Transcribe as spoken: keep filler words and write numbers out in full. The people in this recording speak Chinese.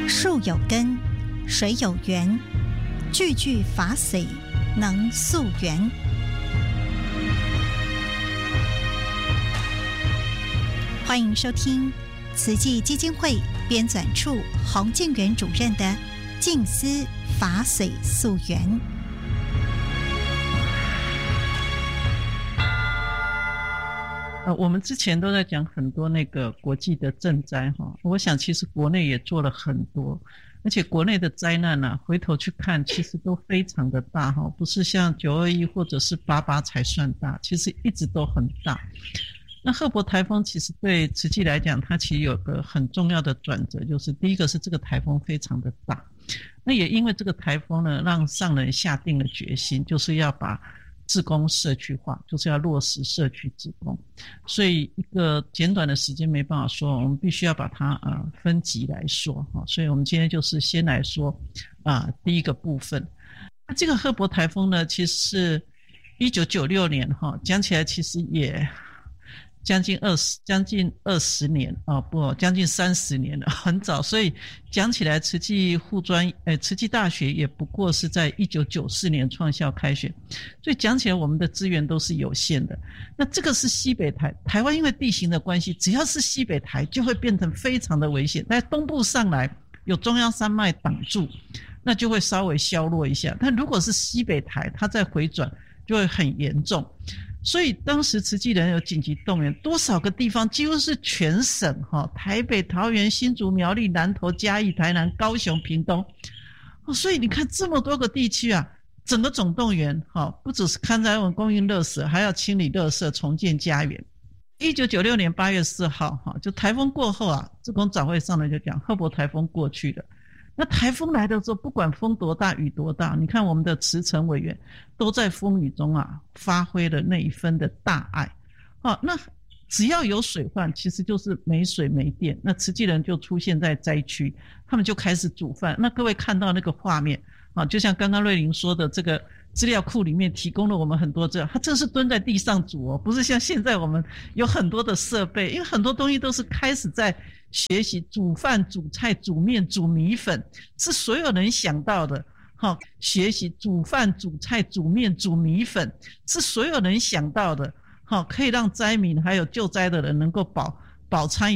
树有根，水有源，句句法髓能溯源。欢迎收听慈济基金会编纂处洪建元主任的《静思法髓溯源》。 呃，我们之前都在讲很多那个国际的赈灾哈，我想其实国内也做了很多，而且国内的灾难啊，回头去看其实都非常的大哈，不是像九二一或者是八八才算大，其实一直都很大。那赫伯台风其实对慈济来讲，它其实有个很重要的转折，就是第一个是这个台风非常的大，那也因为这个台风呢，让上人下定了决心，就是要把志工社区化，就是要落实社区志工，所以一个简短的时间没办法说，我们必须要把它呃分级来说哈。所以我们今天就是先来说啊、呃、第一个部分。那这个赫伯台风呢，其实是一九九六年哈，讲起来其实也将近二十将近二十年啊，不，将近三十年了，很早。所以讲起来，慈济护专，呃，慈济大学也不过是在一九九四年创校开学，所以讲起来，我们的资源都是有限的。那这个是西北台，台湾因为地形的关系，只要是西北台就会变成非常的危险。在东部上来有中央山脉挡住，那就会稍微削弱一下。但如果是西北台，它再回转就会很严重。所以当时慈济人有紧急动员，多少个地方几乎是全省哈，台北、桃园、新竹、苗栗、南投、嘉义、台南、高雄、屏东，所以你看这么多个地区啊，整个总动员哈，不只是勘灾文供应垃圾，还要清理垃圾、重建家园。一九九六年八月四号哈，就台风过后啊，志工早会上来就讲赫伯台风过去了。那台风来的时候，不管风多大雨多大，你看我们的慈诚委员都在风雨中啊发挥了那一分的大爱。好，那只要有水患，其实就是没水没电，那慈济人就出现在灾区，他们就开始煮饭。那各位看到那个画面啊，就像刚刚瑞玲说的，这个资料库里面提供了我们很多资料，他这是蹲在地上煮哦，不是像现在我们有很多的设备，因为很多东西都是开始在学习煮饭、煮菜、煮面、煮米粉，是所有人想到的。好，学习煮饭、煮菜、煮面、煮米粉，是所有人想到的。好，可以让灾民还有救灾的人能够饱饱餐